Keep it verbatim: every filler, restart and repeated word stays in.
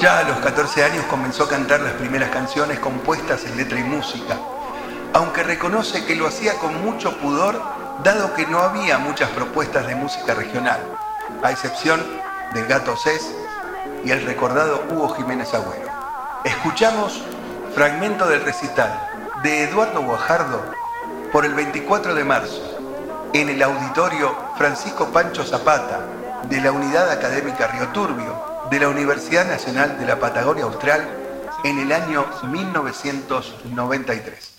Ya a los catorce años comenzó a cantar las primeras canciones compuestas en letra y música, aunque reconoce que lo hacía con mucho pudor, dado que no había muchas propuestas de música regional, a excepción del Gato Cés y el recordado Hugo Jiménez Agüero. Escuchamos fragmento del recital de Eduardo Guajardo por el veinticuatro de marzo en el auditorio Francisco Pancho Zapata de la Unidad Académica Río Turbio de la Universidad Nacional de la Patagonia Austral en el año mil novecientos noventa y tres.